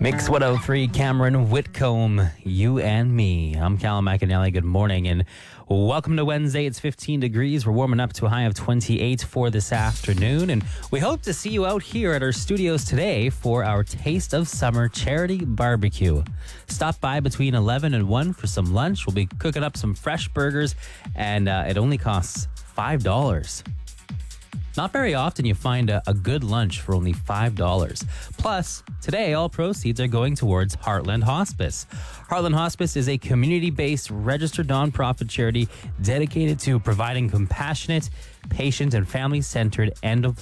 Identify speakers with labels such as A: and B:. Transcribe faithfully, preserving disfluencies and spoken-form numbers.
A: Mix one oh three, Cameron Whitcomb, you and me. I'm Callum McAnally. Good morning and welcome to Wednesday. It's fifteen degrees. We're warming up to a high of twenty-eight for this afternoon. And we hope to see you out here at our studios today for our Taste of Summer charity barbecue. Stop by between eleven and one for some lunch. We'll be cooking up some fresh burgers and uh, it only costs five dollars. Not very often you find a, a good lunch for only five dollars. Plus, today all proceeds are going towards Heartland Hospice. Heartland Hospice is a community-based registered nonprofit charity dedicated to providing compassionate, patient, and family-centered end of